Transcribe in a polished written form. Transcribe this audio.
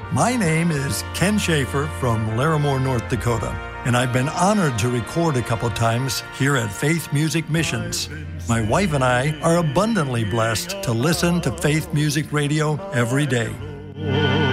My name is Ken Schaefer from Larimore, North Dakota, and I've been honored to record a couple times here at Faith Music Missions. My wife and I are abundantly blessed to listen to Faith Music Radio every day.